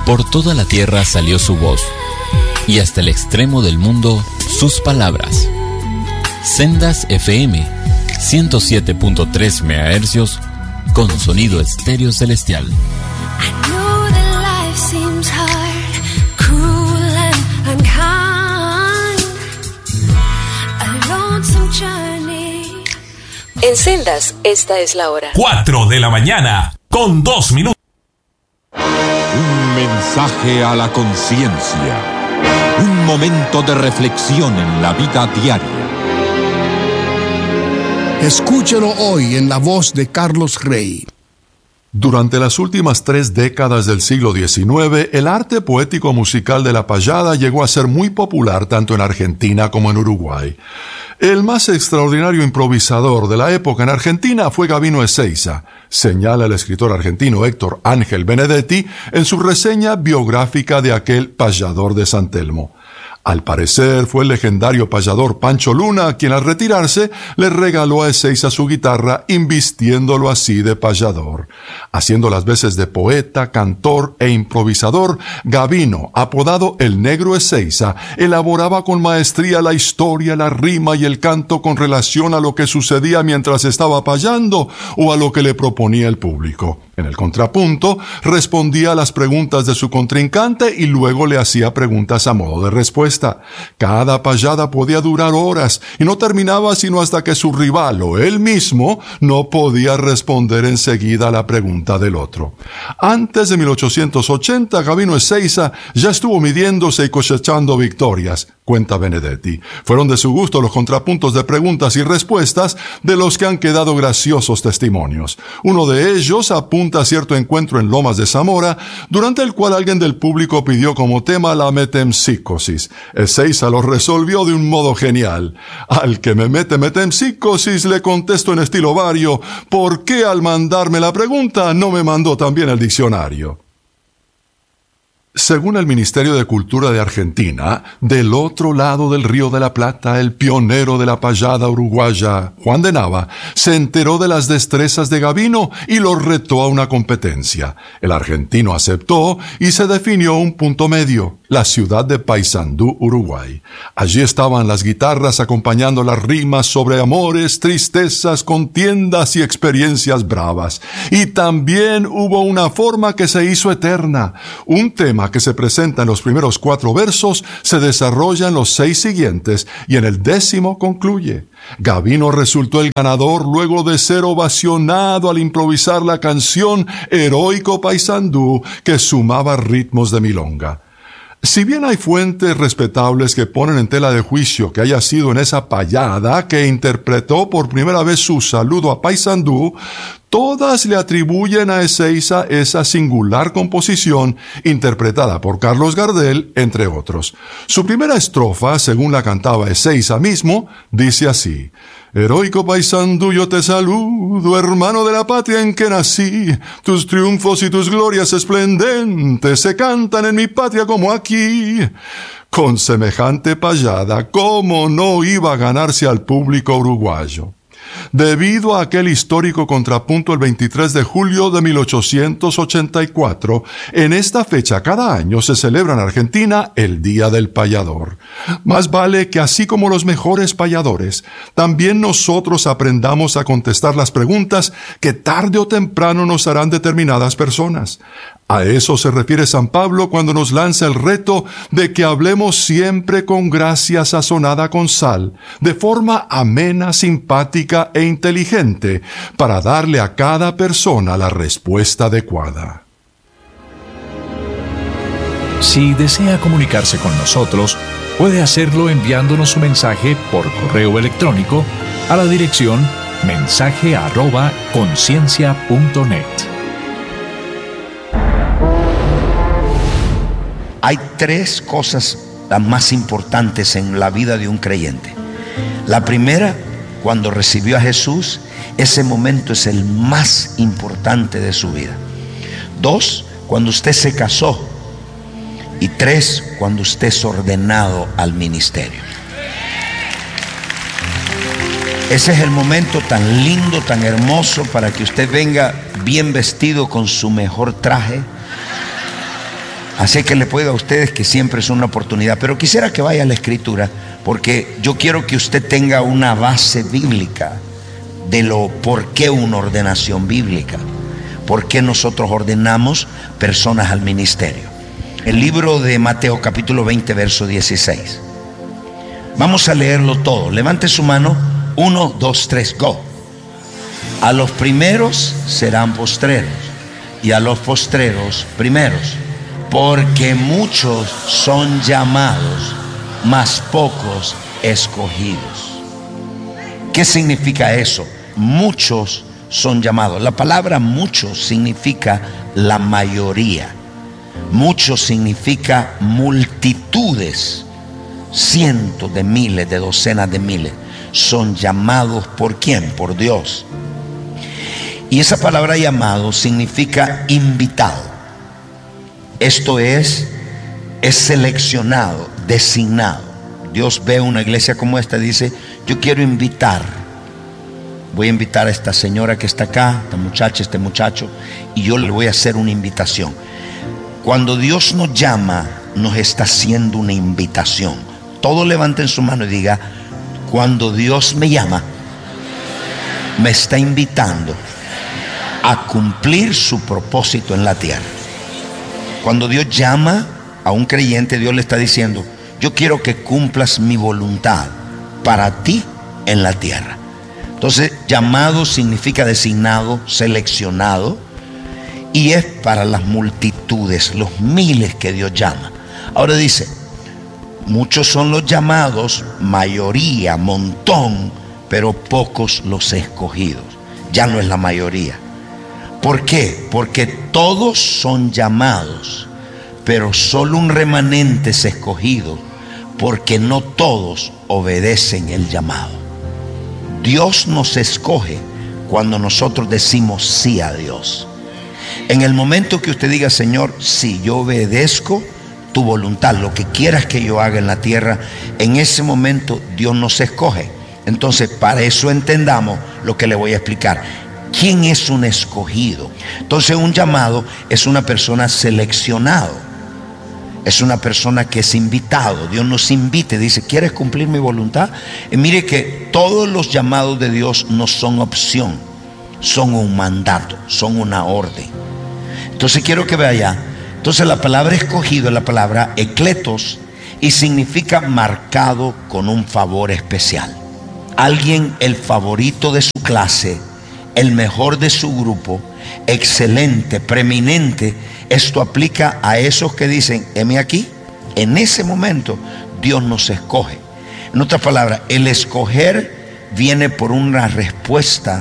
Por toda la tierra salió su voz, y hasta el extremo del mundo sus palabras. Sendas FM 107.3 MHz con sonido estéreo celestial. En Sendas, esta es la hora. 4 de la mañana, con 2 minutos. Un mensaje a la conciencia. Un momento de reflexión en la vida diaria. Escúchelo hoy en la voz de Carlos Rey. Durante las últimas 3 décadas del siglo XIX, el arte poético musical de la payada llegó a ser muy popular tanto en Argentina como en Uruguay. El más extraordinario improvisador de la época en Argentina fue Gabino Ezeiza, señala el escritor argentino Héctor Ángel Benedetti en su reseña biográfica de aquel payador de San Telmo. Al parecer fue el legendario payador Pancho Luna quien al retirarse le regaló a Ezeiza su guitarra invistiéndolo así de payador. Haciendo las veces de poeta, cantor e improvisador, Gabino, apodado el Negro Ezeiza, elaboraba con maestría la historia, la rima y el canto con relación a lo que sucedía mientras estaba payando o a lo que le proponía el público. En el contrapunto, respondía a las preguntas de su contrincante y luego le hacía preguntas a modo de respuesta. Cada payada podía durar horas y no terminaba sino hasta que su rival o él mismo no podía responder enseguida a la pregunta del otro. Antes de 1880, Gabino Ezeiza ya estuvo midiéndose y cosechando victorias, cuenta Benedetti. Fueron de su gusto los contrapuntos de preguntas y respuestas de los que han quedado graciosos testimonios. Uno de ellos apunta a cierto encuentro en Lomas de Zamora, durante el cual alguien del público pidió como tema la metempsicosis. Ezeiza lo resolvió de un modo genial. Al que me mete metempsicosis le contesto en estilo vario, ¿por qué al mandarme la pregunta no me mandó también el diccionario? Según el Ministerio de Cultura de Argentina, del otro lado del Río de la Plata, el pionero de la payada uruguaya, Juan de Nava, se enteró de las destrezas de Gabino y lo retó a una competencia. El argentino aceptó y se definió un punto medio, la ciudad de Paysandú, Uruguay. Allí estaban las guitarras acompañando las rimas sobre amores, tristezas, contiendas y experiencias bravas. Y también hubo una forma que se hizo eterna, un tema que se presenta en los primeros 4 versos, se desarrolla en los 6 siguientes y en el 10º concluye. Gabino resultó el ganador luego de ser ovacionado al improvisar la canción Heroico Paysandú, que sumaba ritmos de milonga. Si bien hay fuentes respetables que ponen en tela de juicio que haya sido en esa payada que interpretó por primera vez su saludo a Paysandú, todas le atribuyen a Ezeiza esa singular composición interpretada por Carlos Gardel, entre otros. Su primera estrofa, según la cantaba Ezeiza mismo, dice así: Heroico Paysandú, yo te saludo, hermano de la patria en que nací. Tus triunfos y tus glorias esplendentes se cantan en mi patria como aquí. Con semejante payada, ¿cómo no iba a ganarse al público uruguayo? Debido a aquel histórico contrapunto el 23 de julio de 1884, en esta fecha cada año se celebra en Argentina el Día del Payador. Más vale que así como los mejores payadores, también nosotros aprendamos a contestar las preguntas que tarde o temprano nos harán determinadas personas. A eso se refiere San Pablo cuando nos lanza el reto de que hablemos siempre con gracia sazonada con sal, de forma amena, simpática e inteligente, para darle a cada persona la respuesta adecuada. Si desea comunicarse con nosotros, puede hacerlo enviándonos su mensaje por correo electrónico a la dirección mensaje@conciencia.net. Hay 3 cosas las más importantes en la vida de un creyente. La primera, cuando recibió a Jesús, ese momento es el más importante de su vida. 2, cuando usted se casó. Y 3, cuando usted es ordenado al ministerio. Ese es el momento tan lindo, tan hermoso, para que usted venga bien vestido con su mejor traje, Así que le puedo a ustedes que siempre es una oportunidad. Pero quisiera que vaya a la Escritura, porque yo quiero que usted tenga una base bíblica de lo por qué una ordenación bíblica, por qué nosotros ordenamos personas al ministerio. El libro de Mateo capítulo 20 verso 16. Vamos a leerlo todo. Levante su mano. 1, 2, 3, go. A los primeros serán postreros, y a los postreros primeros. Porque muchos son llamados, mas pocos escogidos. ¿Qué significa eso? Muchos son llamados. La palabra muchos significa la mayoría. Muchos significa multitudes, cientos de miles, de docenas de miles. Son llamados ¿por quién? Por Dios. Y esa palabra llamado significa invitado. Esto es seleccionado, designado. Dios ve una iglesia como esta y dice: yo quiero invitar. Voy a invitar a esta señora que está acá, esta muchacha, este muchacho, y yo le voy a hacer una invitación. Cuando Dios nos llama, nos está haciendo una invitación. Todos levanten su mano y diga: cuando Dios me llama, me está invitando a cumplir su propósito en la tierra. Cuando Dios llama a un creyente, Dios le está diciendo: yo quiero que cumplas mi voluntad para ti en la tierra. Entonces, llamado significa designado, seleccionado, y es para las multitudes, los miles que Dios llama. Ahora dice: muchos son los llamados, mayoría, montón, pero pocos los escogidos. Ya no es la mayoría. ¿Por qué? Porque todos son llamados, pero solo un remanente es escogido, porque no todos obedecen el llamado. Dios nos escoge cuando nosotros decimos sí a Dios. En el momento que usted diga: Señor, sí, yo obedezco tu voluntad, lo que quieras que yo haga en la tierra, en ese momento Dios nos escoge. Entonces, para eso entendamos lo que le voy a explicar. ¿Quién es un escogido? Entonces, un llamado es una persona seleccionado, es una persona que es invitado. Dios nos invita y dice: ¿quieres cumplir mi voluntad? Y mire que todos los llamados de Dios no son opción, son un mandato, son una orden. Entonces quiero que vea allá. Entonces la palabra escogido es la palabra ekletos y significa marcado con un favor especial. Alguien, el favorito de su clase, el mejor de su grupo, excelente, preeminente. Esto aplica a esos que dicen: heme aquí. En ese momento Dios nos escoge. En otras palabras, el escoger viene por una respuesta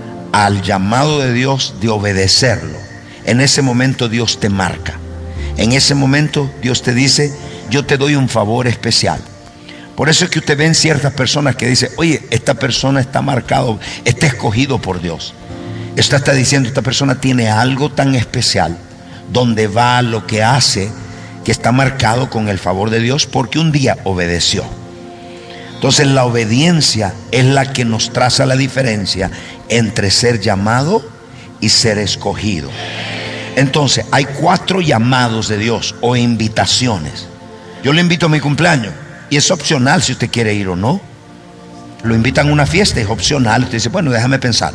al llamado de Dios de obedecerlo. En ese momento Dios te marca. En ese momento Dios te dice: yo te doy un favor especial. Por eso es que usted ve en ciertas personas que dicen: oye, esta persona está marcado, está escogido por Dios. Esto está diciendo: esta persona tiene algo tan especial, donde va, lo que hace, que está marcado con el favor de Dios, porque un día obedeció. Entonces la obediencia es la que nos traza la diferencia entre ser llamado y ser escogido. Entonces hay 4 llamados de Dios o invitaciones. Yo le invito a mi cumpleaños y es opcional si usted quiere ir o no. Lo invitan a una fiesta, es opcional. Usted dice: bueno, déjame pensar.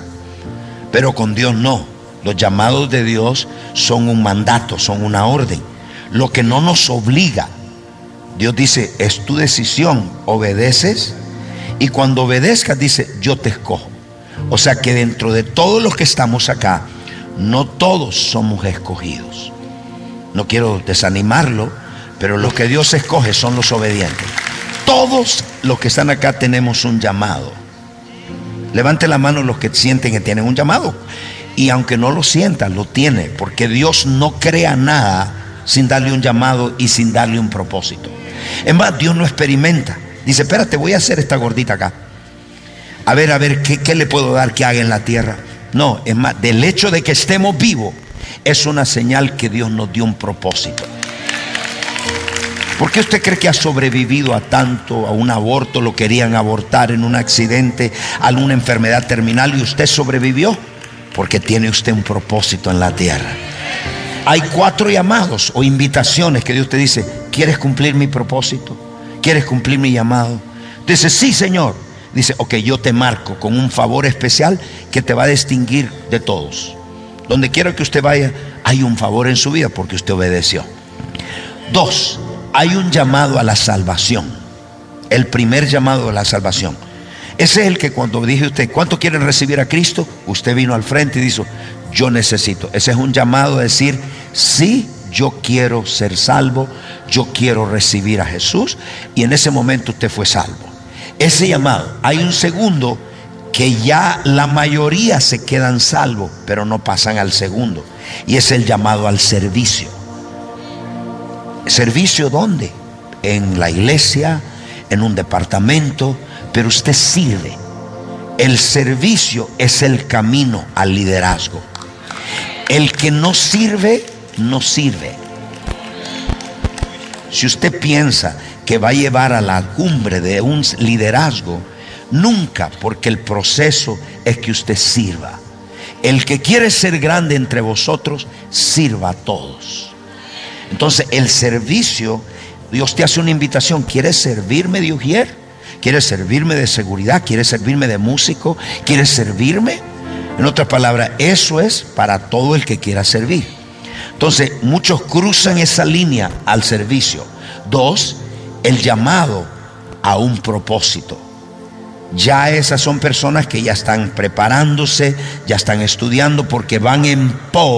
Pero con Dios no. Los llamados de Dios son un mandato, son una orden. Lo que no nos obliga. Dios dice: es tu decisión, obedeces. Y cuando obedezcas dice: yo te escojo. O sea que dentro de todos los que estamos acá, no todos somos escogidos. No quiero desanimarlo, pero los que Dios escoge son los obedientes. Todos los que están acá tenemos un llamado. Levante la mano los que sienten que tienen un llamado. Y aunque no lo sientan, lo tiene, porque Dios no crea nada sin darle un llamado y sin darle un propósito. Es más, Dios no experimenta. Dice: espérate, voy a hacer esta gordita acá. A ver, ¿qué le puedo dar que haga en la tierra? No, es más, del hecho de que estemos vivos es una señal que Dios nos dio un propósito. ¿Por qué usted cree que ha sobrevivido a tanto? A un aborto, lo querían abortar, en un accidente, a alguna enfermedad terminal, y usted sobrevivió porque tiene usted un propósito en la tierra. Hay 4 llamados o invitaciones que Dios te dice: ¿quieres cumplir mi propósito? ¿Quieres cumplir mi llamado? Dice: sí, Señor. Dice: ok, yo te marco con un favor especial que te va a distinguir de todos. Donde quiera que usted vaya, hay un favor en su vida porque usted obedeció. 2, hay un llamado a la salvación. El primer llamado a la salvación. Ese es el que cuando dije usted, ¿cuánto quieren recibir a Cristo? Usted vino al frente y dijo: yo necesito. Ese es un llamado a decir: sí, yo quiero ser salvo, yo quiero recibir a Jesús. Y en ese momento usted fue salvo. Ese llamado. Hay un segundo que ya la mayoría se quedan salvos, pero no pasan al segundo. Y es el llamado al servicio. ¿Servicio dónde? En la iglesia, en un departamento, pero usted sirve. El servicio es el camino al liderazgo. El que no sirve, no sirve. Si usted piensa que va a llevar a la cumbre de un liderazgo, nunca, porque el proceso es que usted sirva. El que quiere ser grande entre vosotros, sirva a todos. Entonces el servicio, Dios te hace una invitación: ¿quieres servirme de ujier? ¿Quieres servirme de seguridad? ¿Quieres servirme de músico? ¿Quieres servirme? En otras palabras, eso es para todo el que quiera servir. Entonces muchos cruzan esa línea al servicio. 2, el llamado a un propósito. Ya esas son personas que ya están preparándose, ya están estudiando, porque van en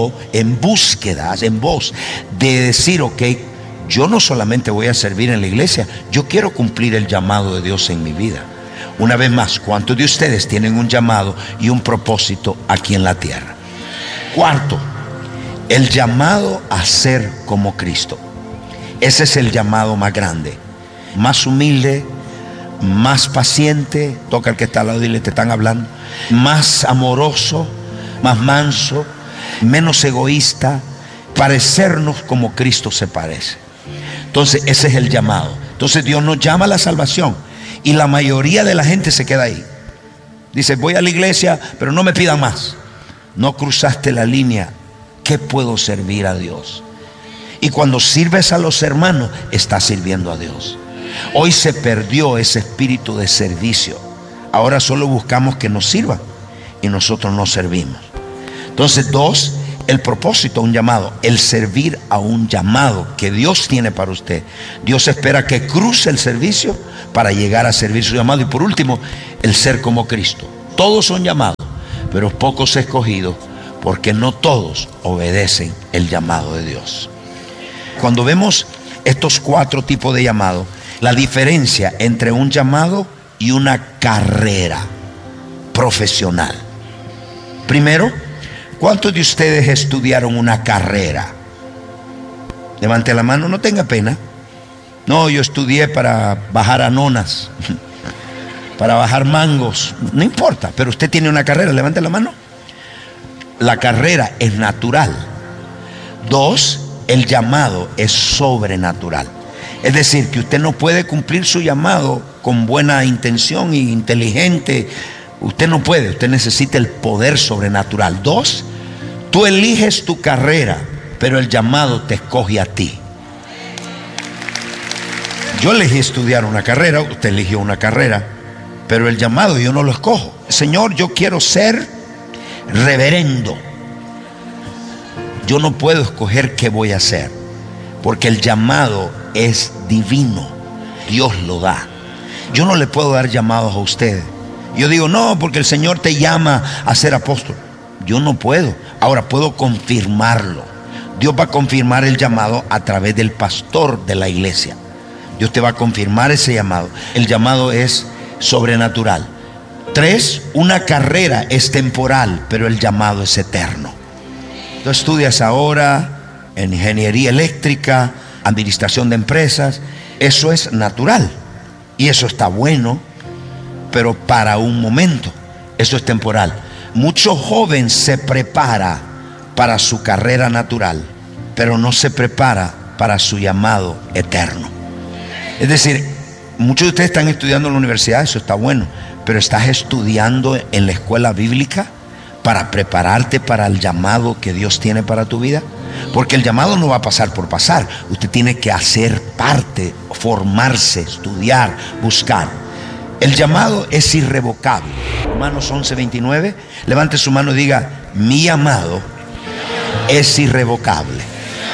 búsqueda, en voz de decir: ok, yo no solamente voy a servir en la iglesia, yo quiero cumplir el llamado de Dios en mi vida. Una vez más, ¿cuántos de ustedes tienen un llamado y un propósito aquí en la tierra? 4, el llamado a ser como Cristo. Ese es el llamado más grande, más humilde, más paciente. Toca al que está al lado y dile: te están hablando. Más amoroso, más manso, menos egoísta, parecernos como Cristo se parece. Entonces ese es el llamado. Entonces Dios nos llama a la salvación y la mayoría de la gente se queda ahí. Dice: voy a la iglesia, pero no me pidan más. No cruzaste la línea. ¿Qué puedo servir a Dios? Y cuando sirves a los hermanos, estás sirviendo a Dios. Hoy se perdió ese espíritu de servicio. Ahora solo buscamos que nos sirvan y nosotros no servimos. Entonces 2, el propósito a un llamado, el servir a un llamado que Dios tiene para usted. Dios espera que cruce el servicio para llegar a servir su llamado. Y por último, el ser como Cristo. Todos son llamados, pero pocos escogidos, porque no todos obedecen el llamado de Dios. Cuando vemos estos 4 tipos de llamados, la diferencia entre un llamado y una carrera profesional. Primero, ¿cuántos de ustedes estudiaron una carrera? Levante la mano, no tenga pena. No, yo estudié para bajar anonas, para bajar mangos. No importa, pero usted tiene una carrera, levante la mano. La carrera es natural. 2, el llamado es sobrenatural. Es decir, que usted no puede cumplir su llamado con buena intención y inteligente. Usted no puede, usted necesita el poder sobrenatural. 2, tú eliges tu carrera, pero el llamado te escoge a ti. Yo elegí estudiar una carrera, usted eligió una carrera, pero el llamado yo no lo escojo. Señor, yo quiero ser reverendo. Yo no puedo escoger qué voy a hacer, porque el llamado es divino. Dios lo da. Yo no le puedo dar llamados a ustedes. Yo digo: no, porque el Señor te llama a ser apóstol. Yo no puedo. Ahora puedo confirmarlo. Dios va a confirmar el llamado a través del pastor de la iglesia. Dios te va a confirmar ese llamado. El llamado es sobrenatural. 3, una carrera es temporal, pero el llamado es eterno. Tú estudias ahora en ingeniería eléctrica, administración de empresas. Eso es natural y eso está bueno, pero para un momento. Eso es temporal. Mucho joven se prepara para su carrera natural, pero no se prepara para su llamado eterno. Es decir, muchos de ustedes están estudiando en la universidad, eso está bueno, pero estás estudiando en la escuela bíblica para prepararte para el llamado que Dios tiene para tu vida. Porque el llamado no va a pasar por pasar. Usted tiene que hacer parte, formarse, estudiar, buscar. El llamado es irrevocable. Romanos 11:29. Levante su mano y diga: mi llamado es irrevocable.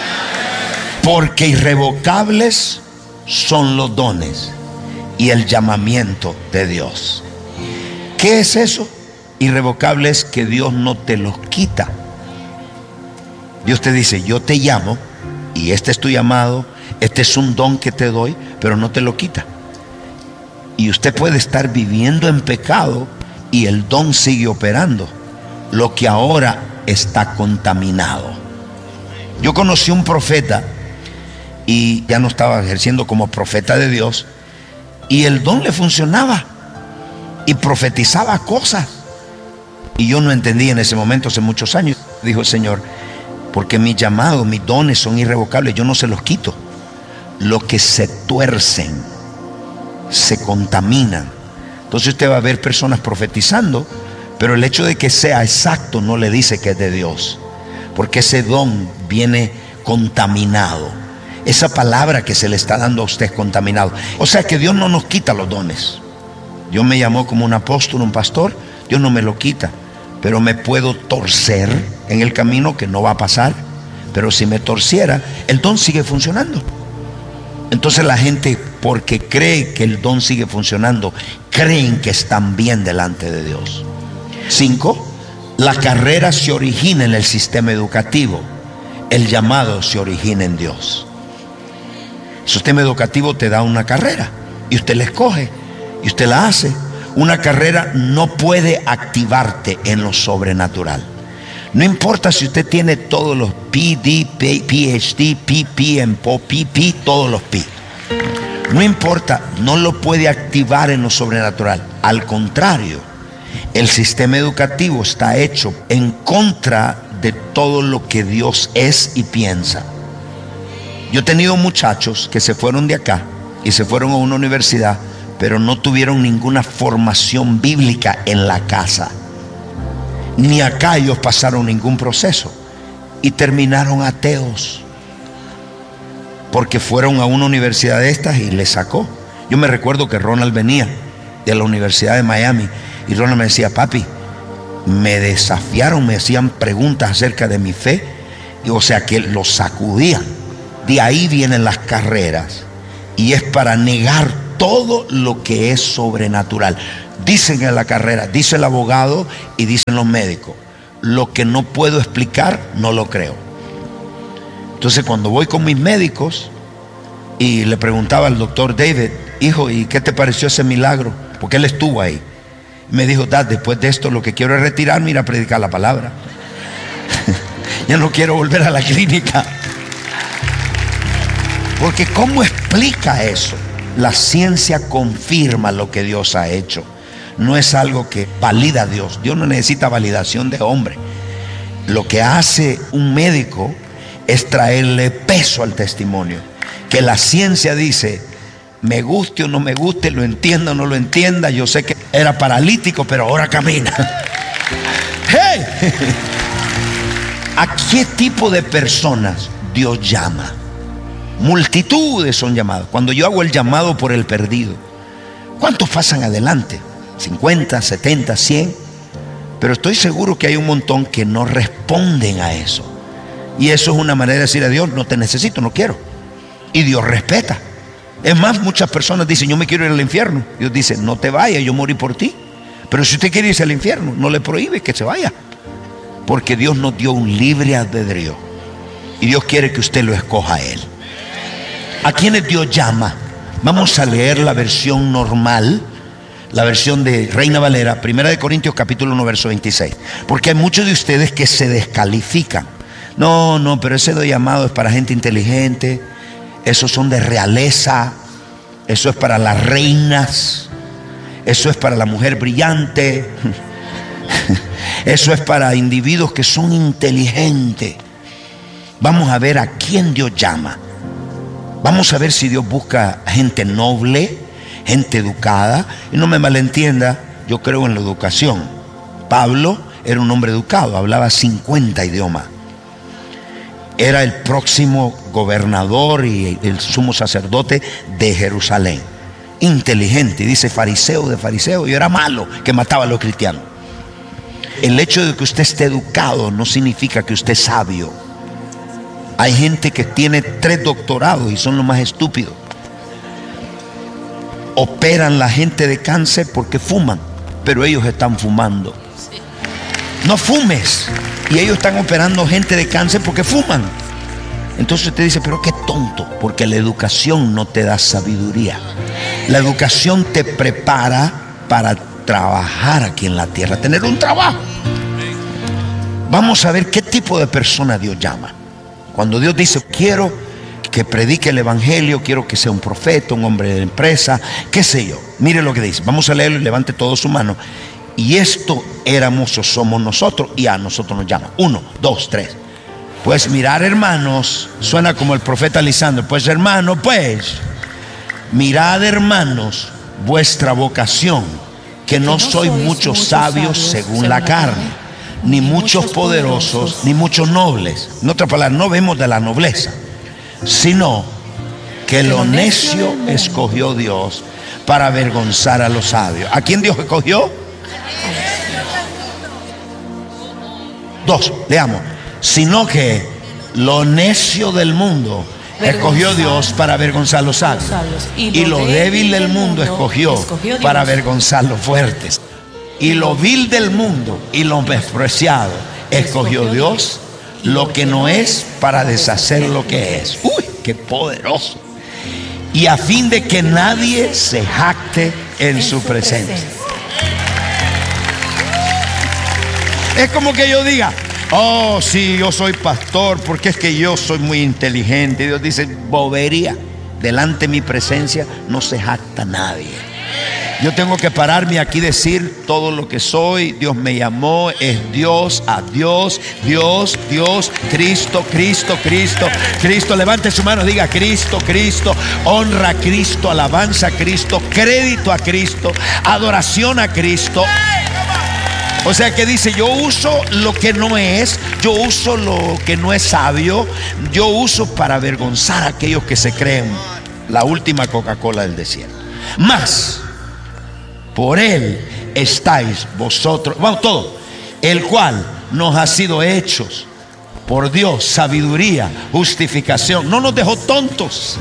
Porque irrevocables son los dones y el llamamiento de Dios. ¿Qué es eso? Irrevocable es que Dios no te los quita. Dios te dice: yo te llamo y este es tu llamado, este es un don que te doy, pero no te lo quita. Y usted puede estar viviendo en pecado y el don sigue operando, lo que ahora está contaminado. Yo conocí un profeta y ya no estaba ejerciendo como profeta de Dios, y el don le funcionaba y profetizaba cosas, y yo no entendí en ese momento, hace muchos años. Dijo: Señor, porque mis llamados, mis dones son irrevocables, yo no se los quito. Lo que se tuercen, se contaminan. Entonces usted va a ver personas profetizando, pero el hecho de que sea exacto no le dice que es de Dios, porque ese don viene contaminado. Esa palabra que se le está dando a usted es contaminado. O sea que Dios no nos quita los dones. Dios me llamó como un apóstol, un pastor. Dios no me lo quita, pero me puedo torcer en el camino, que no va a pasar. Pero si me torciera, el don sigue funcionando. Entonces la gente, porque cree que el don sigue funcionando, creen que están bien delante de Dios. 5. La carrera se origina en el sistema educativo. El llamado se origina en Dios. El sistema educativo te da una carrera y usted la escoge y usted la hace. Una carrera no puede activarte en lo sobrenatural. No importa si usted tiene todos los PD, PhD, PP, MPO, PP, todos los P. No importa, no lo puede activar en lo sobrenatural. Al contrario, el sistema educativo está hecho en contra de todo lo que Dios es y piensa. Yo he tenido muchachos que se fueron de acá y se fueron a una universidad, pero no tuvieron ninguna formación bíblica en la casa. Ni acá ellos pasaron ningún proceso y terminaron ateos, porque fueron a una universidad de estas y les sacó. Yo me recuerdo que Ronald venía de la Universidad de Miami y Ronald me decía: papi, me desafiaron, me hacían preguntas acerca de mi fe, y o sea que los sacudían. De ahí vienen las carreras, y es para negar todo lo que es sobrenatural. Dicen en la carrera, dice el abogado y dicen los médicos: lo que no puedo explicar, no lo creo. Entonces cuando voy con mis médicos y le preguntaba al doctor David: hijo, ¿y qué te pareció ese milagro? Porque él estuvo ahí. Me dijo: Dad, después de esto lo que quiero es retirarme y ir a predicar la palabra. Ya no quiero volver a la clínica. Porque ¿cómo explica eso? La ciencia confirma lo que Dios ha hecho. No es algo que valida a Dios. Dios no necesita validación de hombre. Lo que hace un médico es traerle peso al testimonio. Que la ciencia dice: me guste o no me guste, lo entienda o no lo entienda, yo sé que era paralítico, pero ahora camina. ¡Hey! ¿A qué tipo de personas Dios llama? Multitudes son llamados. Cuando yo hago el llamado por el perdido, ¿cuántos pasan adelante? 50, 70, 100. Pero estoy seguro que hay un montón que no responden a eso. Y eso es una manera de decir a Dios: no te necesito, no quiero. Y Dios respeta. Es más, muchas personas dicen: yo me quiero ir al infierno. Dios dice: no te vayas, yo morí por ti. Pero si usted quiere irse al infierno, no le prohíbe que se vaya, porque Dios nos dio un libre albedrío y Dios quiere que usted lo escoja a Él. ¿A quiénes Dios llama? Vamos a leer la versión normal, la versión de Reina Valera, 1 Corintios capítulo 1, verso 26. Porque hay muchos de ustedes que se descalifican. No, pero ese llamado es para gente inteligente, esos son de realeza, eso es para las reinas, eso es para la mujer brillante, eso es para individuos que son inteligentes. Vamos a ver a quién Dios llama. Vamos a ver si Dios busca gente noble, gente educada. Y no me malentienda, yo creo en la educación. Pablo era un hombre educado, hablaba 50 idiomas. era el próximo gobernador y el sumo sacerdote de Jerusalén. Inteligente, dice fariseo de fariseo, y era malo, que mataba a los cristianos. El hecho de que usted esté educado no significa que usted es sabio. Hay gente que tiene 3 doctorados y son los más estúpidos. Operan la gente de cáncer porque fuman, pero ellos están fumando. No fumes. Y ellos están operando gente de cáncer porque fuman. Entonces usted dice, pero qué tonto, porque la educación no te da sabiduría. La educación te prepara para trabajar aquí en la tierra, tener un trabajo. Vamos a ver qué tipo de persona Dios llama. Cuando Dios dice, quiero que predique el evangelio, quiero que sea un profeta, un hombre de empresa, qué sé yo. Mire lo que dice, vamos a leerlo y levante todo su mano. Y esto éramos o somos nosotros, y a nosotros nos llama. 1, 2, 3. Pues mirar, hermanos, suena como el profeta Lisandro. Pues hermanos, mirad, hermanos, vuestra vocación, que no sois muchos sabios según la carne, ni muchos poderosos, ni muchos nobles. En otras palabras, no vemos de la nobleza, sino que lo necio escogió Dios para avergonzar a los sabios. ¿A quién Dios escogió? 2, leamos. Sino que lo necio del mundo escogió Dios para avergonzar a los sabios, y lo débil del mundo escogió para avergonzar a los fuertes. Y lo vil del mundo y lo despreciado escogió Dios, lo que no es, para deshacer lo que es. ¡Uy, qué poderoso! Y a fin de que nadie se jacte en su presencia. Es como que yo diga, oh, sí, yo soy pastor porque es que yo soy muy inteligente. Dios dice, bobería. Delante de mi presencia no se jacta nadie. Yo tengo que pararme aquí y decir todo lo que soy. Dios me llamó, es Dios, a Dios, Dios, Dios, Cristo, Cristo, Cristo, Cristo. Levante su mano, diga Cristo, Cristo, honra a Cristo, alabanza a Cristo, crédito a Cristo, adoración a Cristo. O sea que dice, yo uso lo que no es, yo uso lo que no es sabio, yo uso para avergonzar a aquellos que se creen la última Coca-Cola del desierto. Más, por Él estáis vosotros, vamos todo, el cual nos ha sido hechos por Dios, sabiduría, justificación. No nos dejó tontos.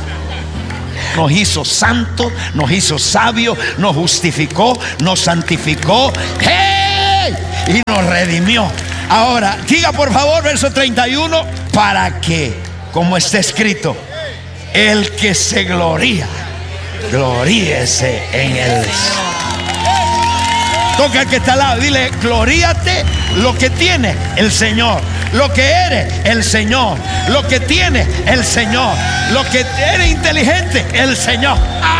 Nos hizo santos, nos hizo sabios, nos justificó, nos santificó. ¡Hey! Y nos redimió. Ahora, diga por favor, verso 31, para que, como está escrito, el que se gloría, gloríese en él. Toca al que está al lado, dile, gloríate lo que tiene el Señor, lo que eres el Señor, lo que tiene el Señor, lo que eres inteligente el Señor.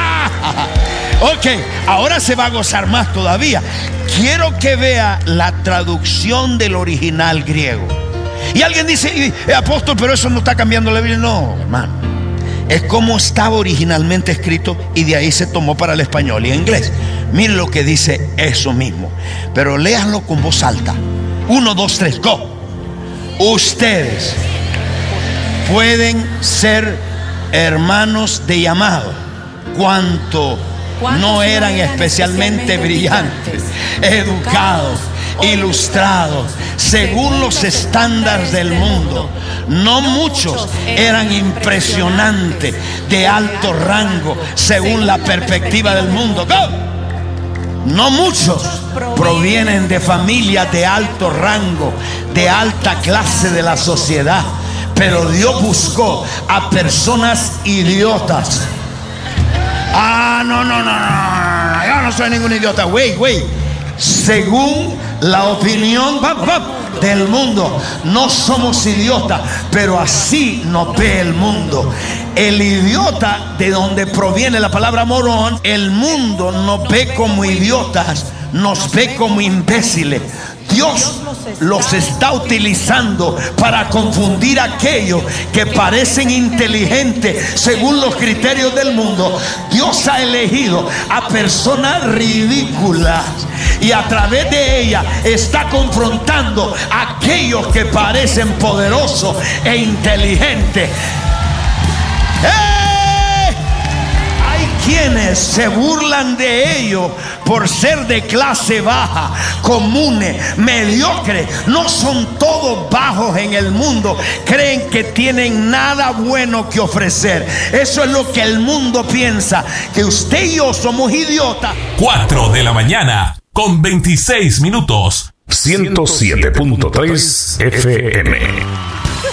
Ok, ahora se va a gozar más todavía. Quiero que vea la traducción del original griego. Y alguien dice, apóstol, pero eso no está cambiando la Biblia. No, hermano, es como estaba originalmente escrito y de ahí se tomó para el español y el inglés. Miren lo que dice eso mismo, pero léanlo con voz alta. 1, 2, 3, go. Ustedes pueden ser hermanos de llamado, cuanto no eran especialmente brillantes, educados, ilustrados, según los estándares del mundo. No muchos eran impresionantes, de alto rango, según la perspectiva del mundo. ¡Go! No muchos provienen de familias de alto rango, de alta clase de la sociedad, pero Dios buscó a personas idiotas. No, yo no soy ningún idiota. Wait. Según la opinión del mundo, no somos idiotas, pero así nos ve el mundo. El idiota, de donde proviene la palabra morón, el mundo nos ve como idiotas, nos ve como imbéciles. Dios los está utilizando para confundir a aquellos que parecen inteligentes según los criterios del mundo. Dios ha elegido a personas ridículas y a través de ellas está confrontando a aquellos que parecen poderosos e inteligentes. Quienes se burlan de ellos por ser de clase baja, comunes, mediocres. No son todos bajos en el mundo. Creen que tienen nada bueno que ofrecer. Eso es lo que el mundo piensa, que usted y yo somos idiotas. 4 de la mañana con 26 minutos. 107.3 FM.